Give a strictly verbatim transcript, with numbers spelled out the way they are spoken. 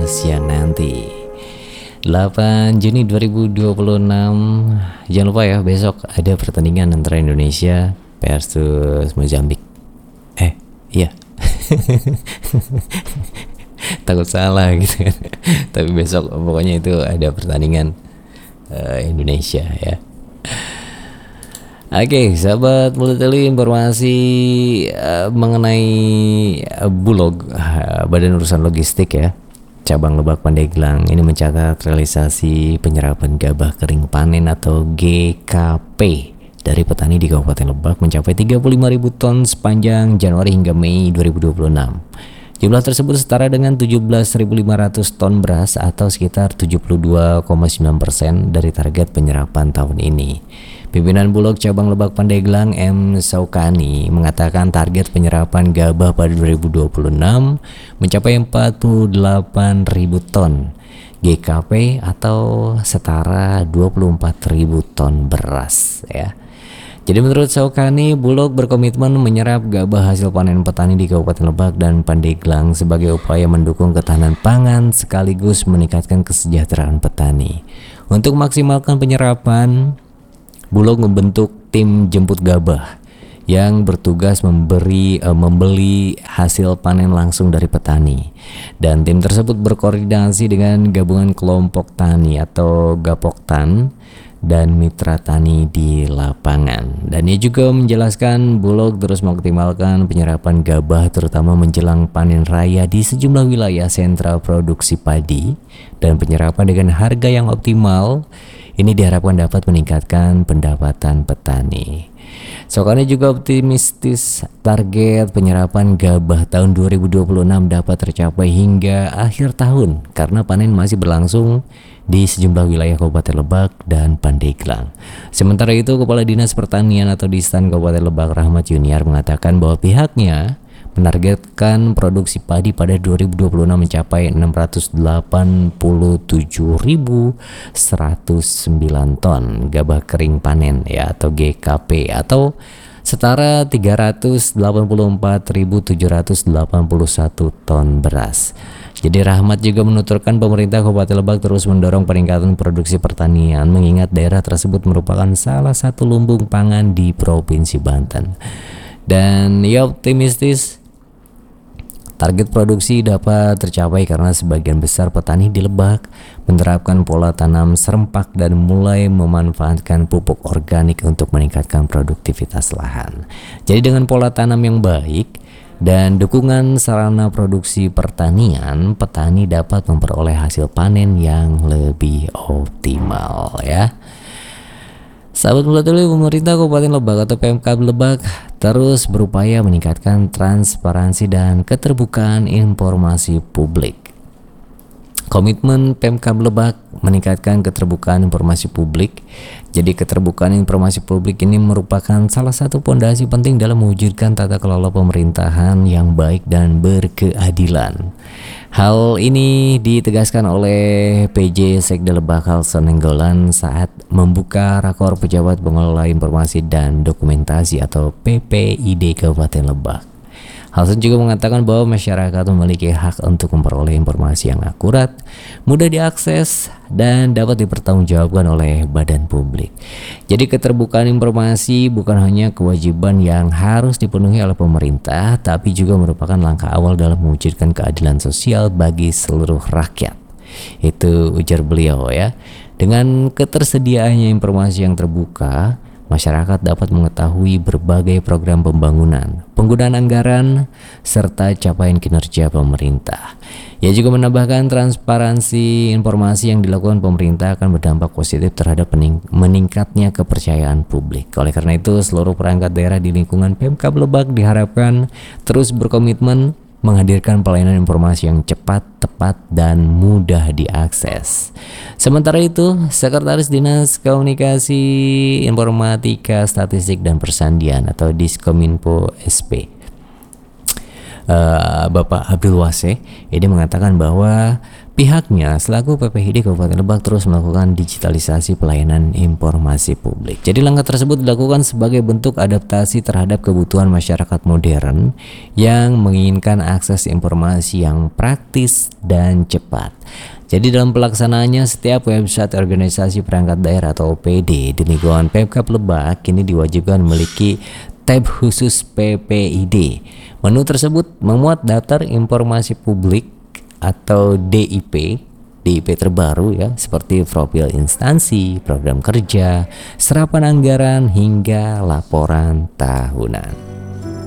siang nanti, delapan Juni dua ribu dua puluh enam. Jangan lupa ya, besok ada pertandingan antara Indonesia versus Mozambik. Eh, iya. Takut salah gitu kan. Tapi besok pokoknya itu ada pertandingan uh, Indonesia ya. Oke, sahabat Multiteli, informasi uh, mengenai uh, Bulog, uh, Badan Urusan Logistik ya, cabang Lebak Pandeglang ini mencatat realisasi penyerapan gabah kering panen atau G K P dari petani di Kabupaten Lebak mencapai tiga puluh lima ribu ton sepanjang Januari hingga Mei dua ribu dua puluh enam. Jumlah tersebut setara dengan tujuh belas ribu lima ratus ton beras atau sekitar tujuh puluh dua koma sembilan persen dari target penyerapan tahun ini. Pimpinan Bulog Cabang Lebak Pandeglang M. Saukani mengatakan target penyerapan gabah pada dua ribu dua puluh enam mencapai empat puluh delapan ribu ton G K P atau setara dua puluh empat ribu ton beras ya. Jadi menurut Saukani, Bulog berkomitmen menyerap gabah hasil panen petani di Kabupaten Lebak dan Pandeglang sebagai upaya mendukung ketahanan pangan sekaligus meningkatkan kesejahteraan petani. Untuk maksimalkan penyerapan, Bulog membentuk tim jemput gabah yang bertugas memberi eh, membeli hasil panen langsung dari petani. Dan tim tersebut berkoordinasi dengan gabungan kelompok tani atau Gapoktan dan mitra tani di lapangan. Dan ia juga menjelaskan Bulog terus mengoptimalkan penyerapan gabah terutama menjelang panen raya di sejumlah wilayah sentra produksi padi, dan penyerapan dengan harga yang optimal ini diharapkan dapat meningkatkan pendapatan petani. Saukani juga optimistis target penyerapan gabah tahun dua ribu dua puluh enam dapat tercapai hingga akhir tahun karena panen masih berlangsung di sejumlah wilayah Kabupaten Lebak dan Pandeglang. Sementara itu, Kepala Dinas Pertanian atau Distan Kabupaten Lebak Rahmat Junior mengatakan bahwa pihaknya menargetkan produksi padi pada dua ribu dua puluh enam mencapai enam ratus delapan puluh tujuh ribu seratus sembilan ton gabah kering panen ya atau G K P atau setara tiga ratus delapan puluh empat ribu tujuh ratus delapan puluh satu ton beras. Jadi Rahmat juga menuturkan pemerintah Kabupaten Lebak terus mendorong peningkatan produksi pertanian mengingat daerah tersebut merupakan salah satu lumbung pangan di Provinsi Banten. Dan ia optimistis target produksi dapat tercapai karena sebagian besar petani di Lebak menerapkan pola tanam serempak dan mulai memanfaatkan pupuk organik untuk meningkatkan produktivitas lahan. Jadi dengan pola tanam yang baik dan dukungan sarana produksi pertanian, petani dapat memperoleh hasil panen yang lebih optimal ya. Sahabat Multiteli, pemerintah Kabupaten Lebak atau Pemkab Lebak terus berupaya meningkatkan transparansi dan keterbukaan informasi publik. Komitmen Pemkab Lebak meningkatkan keterbukaan informasi publik. Jadi keterbukaan informasi publik ini merupakan salah satu pondasi penting dalam mewujudkan tata kelola pemerintahan yang baik dan berkeadilan. Hal ini ditegaskan oleh P J Sekda Lebak Halson Nenggolan saat membuka rakor pejabat pengelola informasi dan dokumentasi atau P P I D Kabupaten Lebak. Halson juga mengatakan bahwa masyarakat memiliki hak untuk memperoleh informasi yang akurat, mudah diakses, dan dapat dipertanggungjawabkan oleh badan publik. Jadi keterbukaan informasi bukan hanya kewajiban yang harus dipenuhi oleh pemerintah, tapi juga merupakan langkah awal dalam mewujudkan keadilan sosial bagi seluruh rakyat. Itu ujar beliau ya. Dengan ketersediaannya informasi yang terbuka, masyarakat dapat mengetahui berbagai program pembangunan, penggunaan anggaran, serta capaian kinerja pemerintah. Ia juga menambahkan transparansi informasi yang dilakukan pemerintah akan berdampak positif terhadap meningkatnya kepercayaan publik. Oleh karena itu, seluruh perangkat daerah di lingkungan Pemkab Lebak diharapkan terus berkomitmen menghadirkan pelayanan informasi yang cepat, tepat, dan mudah diakses. Sementara itu, Sekretaris Dinas Komunikasi, Informatika, Statistik, dan Persandian atau Diskominfo S P, uh, Bapak Abdul Wase, ini mengatakan bahwa Pihaknya selaku P P I D Kabupaten Lebak terus melakukan digitalisasi pelayanan informasi publik. Jadi langkah tersebut dilakukan sebagai bentuk adaptasi terhadap kebutuhan masyarakat modern yang menginginkan akses informasi yang praktis dan cepat. Jadi dalam pelaksanaannya, setiap website organisasi perangkat daerah atau O P D di lingkungan Pemkab Lebak kini diwajibkan memiliki tab khusus P P I D. Menu tersebut memuat daftar informasi publik atau D I P, D I P terbaru ya, seperti profil instansi, program kerja, serapan anggaran hingga laporan tahunan.